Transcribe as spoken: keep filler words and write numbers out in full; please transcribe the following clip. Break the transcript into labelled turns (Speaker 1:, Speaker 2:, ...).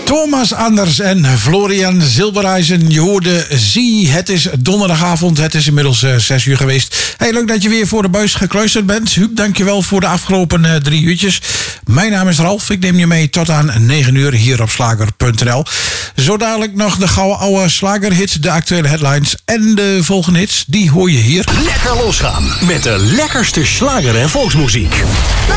Speaker 1: Thomas Anders en Florian Silbereisen. Je hoorde Zie, het is donderdagavond. Het is inmiddels uh, zes uur geweest. Hey, leuk dat je weer voor de buis gekluisterd bent. Huub, dankjewel voor de afgelopen uh, drie uurtjes. Mijn naam is Ralf. Ik neem je mee tot aan negen uur hier op slager punt n l. Zo dadelijk nog de gouden oude slagerhits, de actuele headlines en de volgende hits. Die hoor je hier.
Speaker 2: Lekker losgaan met de lekkerste slager en volksmuziek.